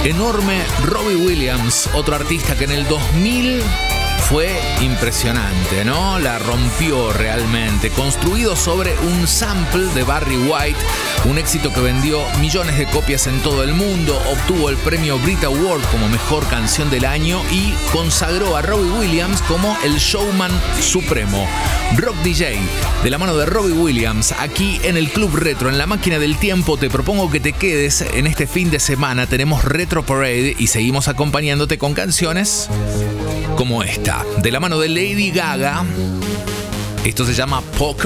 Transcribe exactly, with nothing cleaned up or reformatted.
enorme Robbie Williams, otro artista que en el dos mil fue impresionante, ¿no? La rompió realmente. Construido sobre un sample de Barry White, un éxito que vendió millones de copias en todo el mundo, obtuvo el premio Brit Award como mejor canción del año y consagró a Robbie Williams como el showman supremo. Rock D J, de la mano de Robbie Williams, aquí en el Club Retro, en la máquina del tiempo. Te propongo que te quedes en este fin de semana. Tenemos Retro Parade y seguimos acompañándote con canciones como esta, de la mano de Lady Gaga. Esto se llama Poker